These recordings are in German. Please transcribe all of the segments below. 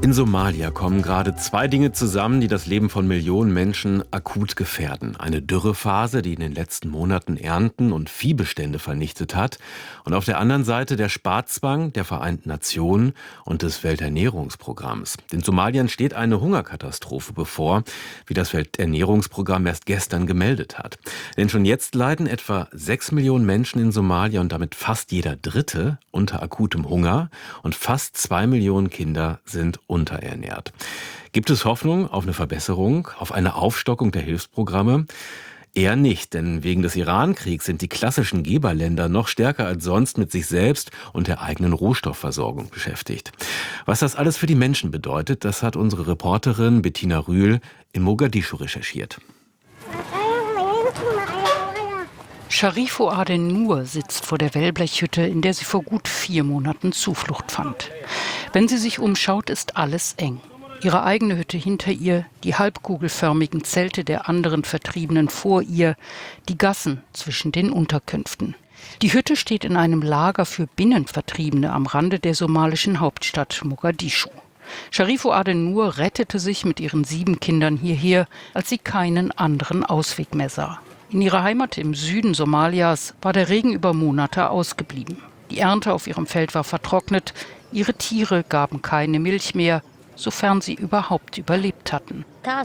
In Somalia kommen gerade zwei Dinge zusammen, die das Leben von Millionen Menschen akut gefährden. Eine Dürrephase, die in den letzten Monaten Ernten und Viehbestände vernichtet hat. Und auf der anderen Seite der Sparzwang der Vereinten Nationen und des Welternährungsprogramms. In Somalia steht eine Hungerkatastrophe bevor, wie das Welternährungsprogramm erst gestern gemeldet hat. Denn schon jetzt leiden etwa 6 Millionen Menschen in Somalia und damit fast jeder Dritte unter akutem Hunger. Und fast 2 Millionen Kinder sind unterernährt. Gibt es Hoffnung auf eine Verbesserung, auf eine Aufstockung der Hilfsprogramme? Eher nicht, denn wegen des Iran-Kriegs sind die klassischen Geberländer noch stärker als sonst mit sich selbst und der eigenen Rohstoffversorgung beschäftigt. Was das alles für die Menschen bedeutet, das hat unsere Reporterin Bettina Rühl in Mogadischu recherchiert. Sharifo Aden-Nur sitzt vor der Wellblechhütte, in der sie vor gut 4 Monaten Zuflucht fand. Wenn sie sich umschaut, ist alles eng. Ihre eigene Hütte hinter ihr, die halbkugelförmigen Zelte der anderen Vertriebenen vor ihr, die Gassen zwischen den Unterkünften. Die Hütte steht in einem Lager für Binnenvertriebene am Rande der somalischen Hauptstadt Mogadischu. Sharifo Aden-Nur rettete sich mit ihren 7 Kindern hierher, als sie keinen anderen Ausweg mehr sah. In ihrer Heimat im Süden Somalias war der Regen über Monate ausgeblieben. Die Ernte auf ihrem Feld war vertrocknet, ihre Tiere gaben keine Milch mehr, sofern sie überhaupt überlebt hatten.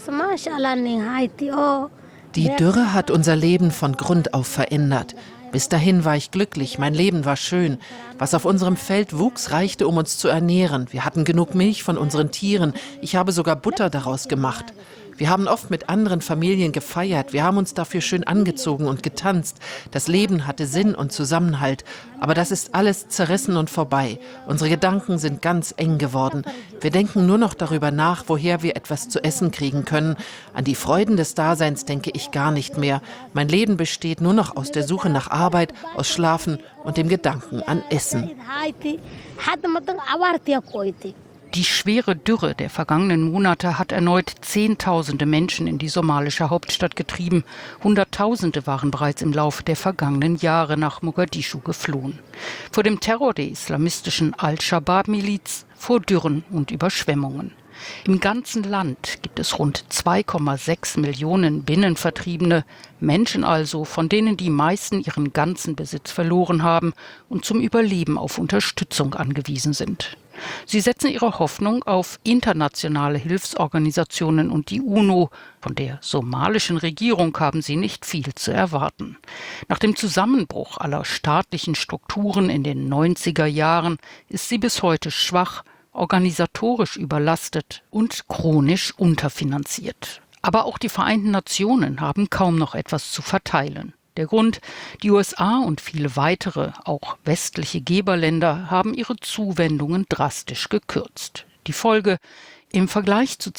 Die Dürre hat unser Leben von Grund auf verändert. Bis dahin war ich glücklich, mein Leben war schön. Was auf unserem Feld wuchs, reichte, um uns zu ernähren. Wir hatten genug Milch von unseren Tieren. Ich habe sogar Butter daraus gemacht. Wir haben oft mit anderen Familien gefeiert. Wir haben uns dafür schön angezogen und getanzt. Das Leben hatte Sinn und Zusammenhalt. Aber das ist alles zerrissen und vorbei. Unsere Gedanken sind ganz eng geworden. Wir denken nur noch darüber nach, woher wir etwas zu essen kriegen können. An die Freuden des Daseins denke ich gar nicht mehr. Mein Leben besteht nur noch aus der Suche nach Arbeit, aus Schlafen und dem Gedanken an Essen. Die schwere Dürre der vergangenen Monate hat erneut Zehntausende Menschen in die somalische Hauptstadt getrieben. Hunderttausende waren bereits im Laufe der vergangenen Jahre nach Mogadischu geflohen. Vor dem Terror der islamistischen Al-Shabaab-Miliz, vor Dürren und Überschwemmungen. Im ganzen Land gibt es rund 2,6 Millionen Binnenvertriebene, Menschen also, von denen die meisten ihren ganzen Besitz verloren haben und zum Überleben auf Unterstützung angewiesen sind. Sie setzen ihre Hoffnung auf internationale Hilfsorganisationen und die UNO. Von der somalischen Regierung haben sie nicht viel zu erwarten. Nach dem Zusammenbruch aller staatlichen Strukturen in den 90er Jahren ist sie bis heute schwach, organisatorisch überlastet und chronisch unterfinanziert. Aber auch die Vereinten Nationen haben kaum noch etwas zu verteilen. Der Grund: die USA und viele weitere, auch westliche Geberländer, haben ihre Zuwendungen drastisch gekürzt. Die Folge: im Vergleich zu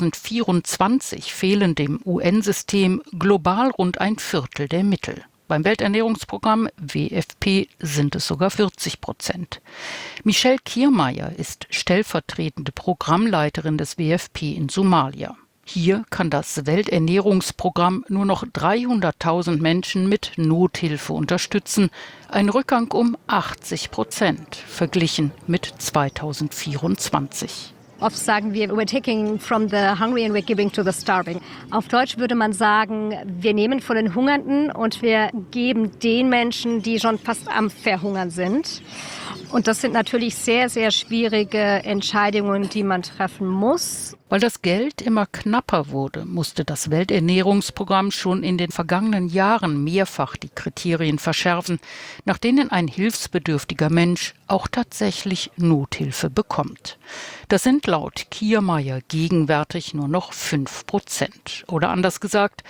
2024 fehlen dem UN-System global rund ein Viertel der Mittel. Beim Welternährungsprogramm WFP sind es sogar 40%. Michelle Kiermeier ist stellvertretende Programmleiterin des WFP in Somalia. Hier kann das Welternährungsprogramm nur noch 300.000 Menschen mit Nothilfe unterstützen. Ein Rückgang um 80% verglichen mit 2024. Oft sagen wir, we're taking from the hungry and we're giving to the starving. Auf Deutsch würde man sagen, wir nehmen von den Hungernden und wir geben den Menschen, die schon fast am Verhungern sind. Und das sind natürlich sehr, sehr schwierige Entscheidungen, die man treffen muss. Weil das Geld immer knapper wurde, musste das Welternährungsprogramm schon in den vergangenen Jahren mehrfach die Kriterien verschärfen, nach denen ein hilfsbedürftiger Mensch auch tatsächlich Nothilfe bekommt. Das sind laut Kiermeier gegenwärtig nur noch 5%. Oder anders gesagt,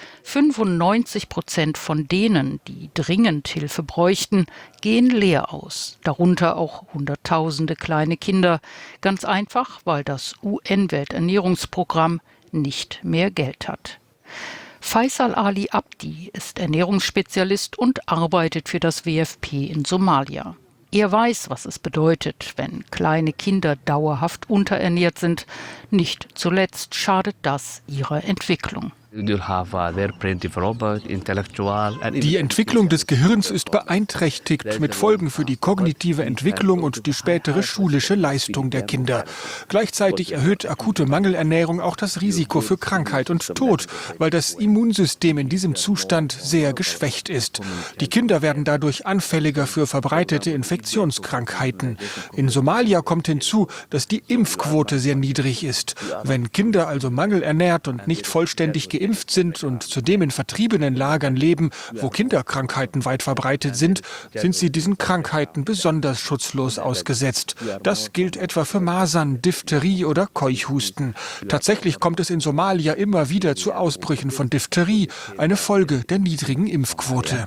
95% von denen, die dringend Hilfe bräuchten, gehen leer aus. Darunter auch Hunderttausende kleine Kinder. Ganz einfach, weil das UN-Welternährungsprogramm nicht mehr Geld hat. Faisal Ali Abdi ist Ernährungsspezialist und arbeitet für das WFP in Somalia. Er weiß, was es bedeutet, wenn kleine Kinder dauerhaft unterernährt sind. Nicht zuletzt schadet das ihrer Entwicklung. Die Entwicklung des Gehirns ist beeinträchtigt, mit Folgen für die kognitive Entwicklung und die spätere schulische Leistung der Kinder. Gleichzeitig erhöht akute Mangelernährung auch das Risiko für Krankheit und Tod, weil das Immunsystem in diesem Zustand sehr geschwächt ist. Die Kinder werden dadurch anfälliger für verbreitete Infektionskrankheiten. In Somalia kommt hinzu, dass die Impfquote sehr niedrig ist. Wenn Kinder also mangelernährt und nicht vollständig geimpft sind und zudem in vertriebenen Lagern leben, wo Kinderkrankheiten weit verbreitet sind sie diesen Krankheiten besonders schutzlos ausgesetzt. Das gilt etwa für Masern, Diphtherie oder Keuchhusten. Tatsächlich kommt es in Somalia immer wieder zu Ausbrüchen von Diphtherie, eine Folge der niedrigen Impfquote.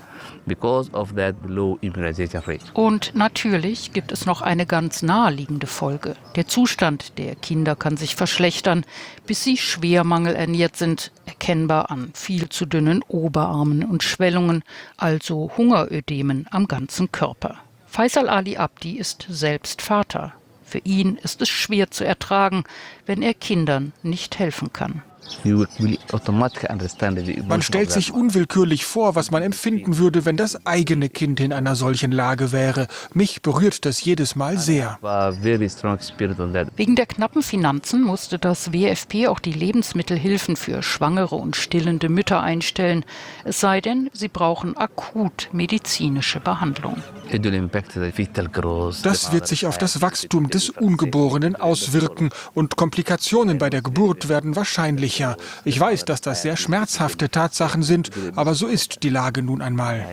Und natürlich gibt es noch eine ganz naheliegende Folge. Der Zustand der Kinder kann sich verschlechtern, bis sie schwer mangelernährt sind, erkennbar an viel zu dünnen Oberarmen und Schwellungen, also Hungerödemen am ganzen Körper. Faisal Ali Abdi ist selbst Vater. Für ihn ist es schwer zu ertragen, wenn er Kindern nicht helfen kann. Man stellt sich unwillkürlich vor, was man empfinden würde, wenn das eigene Kind in einer solchen Lage wäre. Mich berührt das jedes Mal sehr. Wegen der knappen Finanzen musste das WFP auch die Lebensmittelhilfen für schwangere und stillende Mütter einstellen. Es sei denn, sie brauchen akut medizinische Behandlung. Das wird sich auf das Wachstum des Ungeborenen auswirken und Komplikationen bei der Geburt werden wahrscheinlicher. Ich weiß, dass das sehr schmerzhafte Tatsachen sind, aber so ist die Lage nun einmal.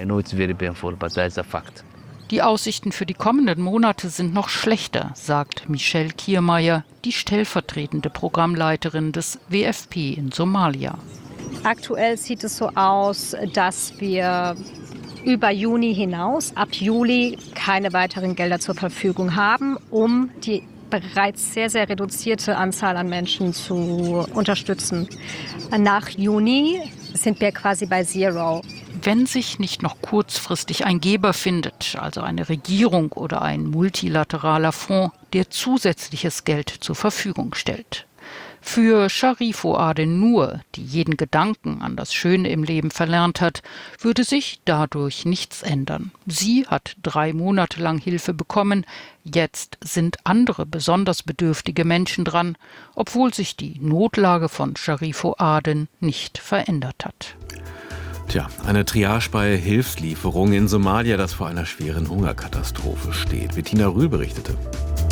Die Aussichten für die kommenden Monate sind noch schlechter, sagt Michelle Kiermeier, die stellvertretende Programmleiterin des WFP in Somalia. Aktuell sieht es so aus, dass wir über Juni hinaus, ab Juli, keine weiteren Gelder zur Verfügung haben, um die bereits sehr, sehr reduzierte Anzahl an Menschen zu unterstützen. Nach Juni sind wir quasi bei Zero. Wenn sich nicht noch kurzfristig ein Geber findet, also eine Regierung oder ein multilateraler Fonds, der zusätzliches Geld zur Verfügung stellt. Für Sharifo Aden Nur, die jeden Gedanken an das Schöne im Leben verlernt hat, würde sich dadurch nichts ändern. Sie hat 3 Monate lang Hilfe bekommen. Jetzt sind andere besonders bedürftige Menschen dran, obwohl sich die Notlage von Sharifo Aden nicht verändert hat. Tja, eine Triage bei Hilfslieferungen in Somalia, das vor einer schweren Hungerkatastrophe steht. Bettina Rühl berichtete.